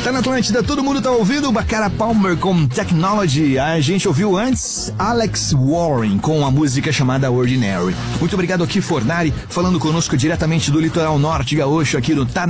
Tá na Atlântida, todo mundo tá ouvindo Baccara Palmer com Technology. A gente ouviu antes Alex Warren com a música chamada Ordinary. Muito obrigado aqui, Fornari, falando conosco diretamente do litoral norte gaúcho aqui no Tá